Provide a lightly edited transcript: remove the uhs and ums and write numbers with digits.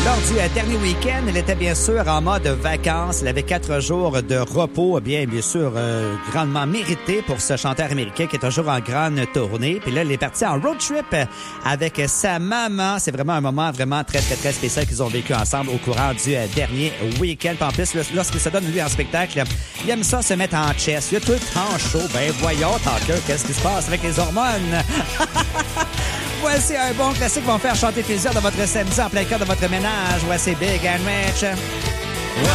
Lors du dernier week-end, il était bien sûr en mode vacances. Il avait 4 jours de repos, bien sûr, grandement mérité pour ce chanteur américain qui est toujours en grande tournée. Puis là, il est parti en road trip avec sa maman. C'est vraiment un moment vraiment très, très, très spécial qu'ils ont vécu ensemble au courant du dernier week-end. Puis en plus, lorsqu'il se donne, lui, en spectacle, il aime ça se mettre en chest. Il a tout le temps chaud. Ben voyons, Tucker, qu'est-ce qui se passe avec les hormones? Voici un bon classique qui va faire chanter plaisir de votre samedi en plein cœur de votre ménage. Voici Big and Rich.